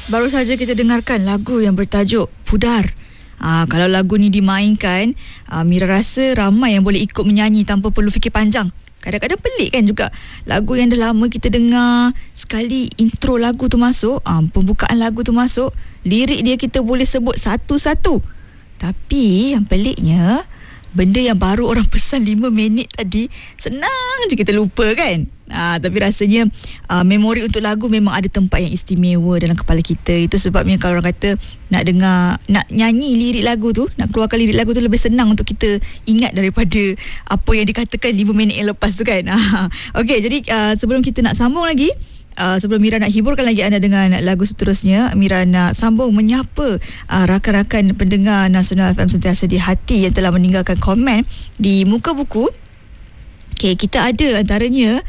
Baru saja kita dengarkan lagu yang bertajuk Pudar. Kalau lagu ni dimainkan, Mira rasa ramai yang boleh ikut menyanyi tanpa perlu fikir panjang. Kadang-kadang pelik kan juga. Lagu yang dah lama kita dengar, sekali intro lagu tu masuk, pembukaan lagu tu masuk, lirik dia kita boleh sebut satu-satu. Tapi yang peliknya, benda yang baru orang pesan 5 minit tadi, senang je kita lupa kan. Tapi rasanya memori untuk lagu memang ada tempat yang istimewa dalam kepala kita. Itu sebabnya kalau orang kata nak nyanyi lirik lagu tu, nak keluarkan lirik lagu tu lebih senang untuk kita ingat daripada apa yang dikatakan 5 minit yang lepas tu kan. Okey, jadi sebelum kita nak sambung lagi, sebelum Mira nak hiburkan lagi anda dengan lagu seterusnya, Mira nak sambung menyapa rakan-rakan pendengar Nasional FM Sentiasa di Hati yang telah meninggalkan komen di muka buku. Okay, kita ada antaranya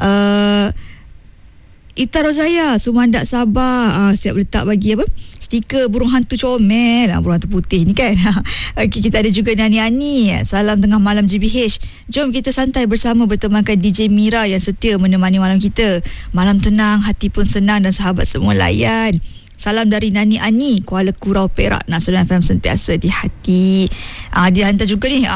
Ita Rozaya, Sumandak Sabah, siap letak bagi apa? Stiker burung hantu comel, burung hantu putih ni kan. Okay, kita ada juga Nani Ani, salam tengah malam GBH. Jom kita santai bersama bertemankan DJ Mira yang setia menemani malam kita. Malam tenang, hati pun senang dan sahabat semua layan. Salam dari Nani Ani, Kuala Kurau, Perak. Nasional FM Sentiasa di Hati. Dia hantar juga ni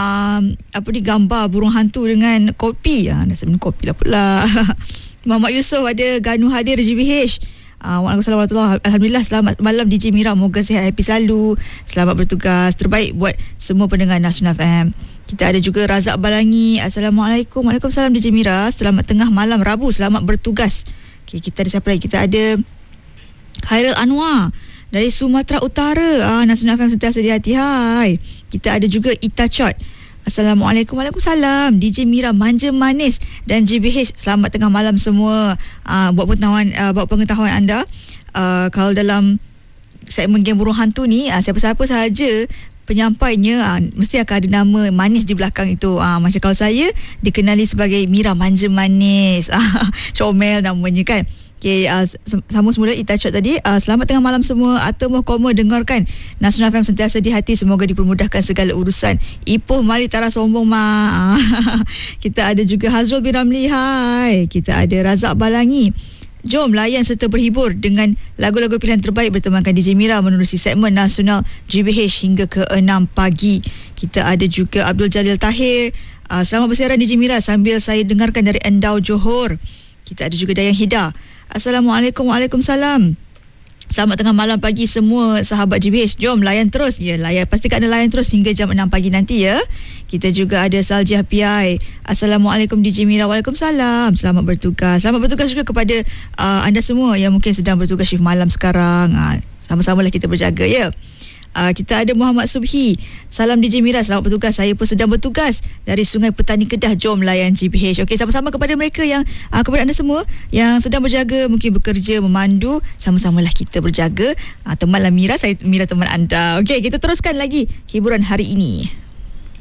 gambar burung hantu dengan kopi. Nasi minum kopi lah pula. Muhammad Yusof ada Ganu hadir GBH. Waalaikumsalam warahmatullahi. Alhamdulillah, selamat malam DJ Mira, moga sihat, happy selalu, selamat bertugas, terbaik buat semua pendengar Nasional FM. Kita ada juga Razak Balangi, Assalamualaikum. Waalaikumsalam DJ Mira, selamat tengah malam Rabu, selamat bertugas. Okay, kita ada siapa lagi? Kita ada Khairul Anwar dari Sumatera Utara. Nasional FM Sentiasa di Hati. Hai. Kita ada juga Ita Chot. Assalamualaikum. Waalaikumsalam. DJ Mira manja manis dan GBH, selamat tengah malam semua. Buat pengetahuan anda, kalau dalam segmen Geng Burung Hantu ni, siapa-siapa sahaja penyampainya mesti akan ada nama manis di belakang itu. Macam kalau saya dikenali sebagai Mira manja manis. Comel namanya kan. Okay, sama semula Ita Chot tadi. Selamat tengah malam semua. Atau Koma dengarkan Nasional FM Sentiasa di Hati, semoga dipermudahkan segala urusan. Ipoh mari tara sombong ma. Kita ada juga Hazrul bin Ramli. Hai. Kita ada Razak Balangi. Jom layan serta berhibur dengan lagu-lagu pilihan terbaik bertemankan DJ Mira menerusi segmen Nasional GBH hingga ke 6 pagi. Kita ada juga Abdul Jalil Tahir. Selamat bersiaran DJ Mira sambil saya dengarkan dari Endau, Johor. Kita ada juga Dayang Hida. Assalamualaikum. Waalaikumsalam. Selamat tengah malam pagi semua sahabat GBH. Jom layan terus. Ya, layan. Pastikan anda layan terus hingga jam 6 pagi nanti ya. Kita juga ada Saljah PI. Assalamualaikum DJ Mira. Waalaikumsalam. Selamat bertugas. Selamat bertugas juga kepada anda semua yang mungkin sedang bertugas shift malam sekarang. Sama-samalah kita berjaga ya. Kita ada Muhammad Subhi. Salam DJ Mira, selamat bertugas. Saya pun sedang bertugas dari Sungai Petani Kedah. Jom layan GBH. Okey, sama-sama kepada mereka yang kepada anda semua yang sedang berjaga, mungkin bekerja, memandu, sama-samalah kita berjaga. Temanlah Mira, saya Mira teman anda. Okey, kita teruskan lagi hiburan hari ini.